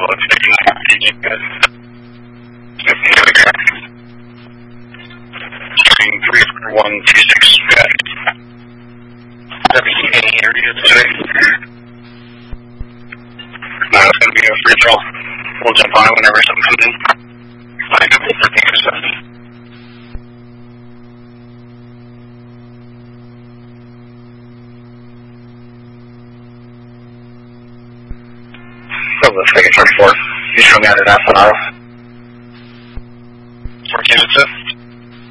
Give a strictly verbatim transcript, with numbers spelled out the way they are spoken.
looks like you guys. three four one two six. W any area today? No, it's going to be a free for all. We'll jump on it whenever something comes in. I have it for things. So let's take it thirty-four. You showing me out at half an hour.